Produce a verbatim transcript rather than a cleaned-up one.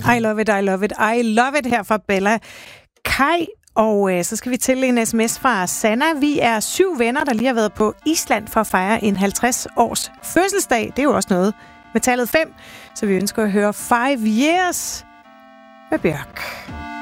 I love it, I love it, I love it her fra Bella Kai. Og øh, så skal vi til en sms fra Sanna. Vi er syv venner, der lige har været på Island for at fejre en halvtreds års fødselsdag. Det er jo også noget med tallet fem. Så vi ønsker at høre Five Years med Bjørk.